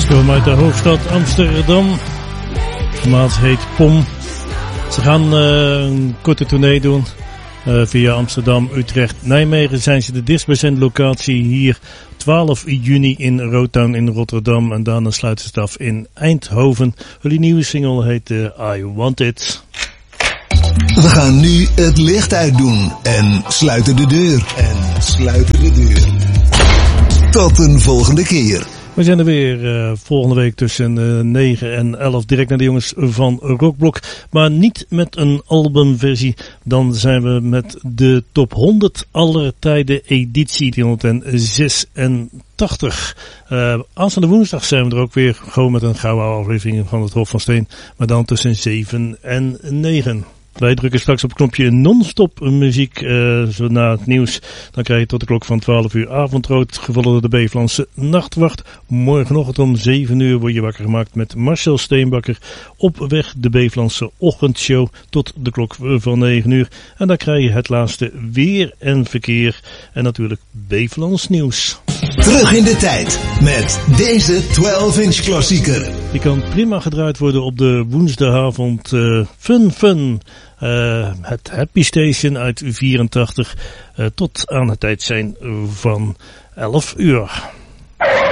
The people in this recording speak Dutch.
Komen uit de hoofdstad Amsterdam. De maat heet POM. Ze gaan een korte tournee doen. Via Amsterdam, Utrecht, Nijmegen zijn ze de dichtstbijzijnde locatie hier. 12 juni in Rotown in Rotterdam. En daarna sluiten ze het af in Eindhoven. Hun nieuwe single heet I Want It. We gaan nu het licht uitdoen en sluiten de deur. Tot een volgende keer. We zijn er weer volgende week tussen 9 en 11 direct naar de jongens van Rockblok. Maar niet met een albumversie. Dan zijn we met de top 100 aller tijden editie 386. Aanstaande woensdag zijn we er ook weer. Gewoon met een gouden aflevering van het Hof van Steen. Maar dan tussen 7 en 9. Wij drukken straks op het knopje non-stop muziek zo na het nieuws. Dan krijg je tot de klok van 12 uur avondrood, gevolgd door de Bevelandse Nachtwacht. Morgenochtend om 7 uur word je wakker gemaakt met Marcel Steenbakker op weg de Bevelandse ochtendshow tot de klok van 9 uur. En dan krijg je het laatste weer en verkeer en natuurlijk Bevelands nieuws. Terug in de tijd met deze 12-inch klassieker. Die kan prima gedraaid worden op de woensdagavond Fun. Het Happy Station uit 84 tot aan het tijd zijn van 11 uur.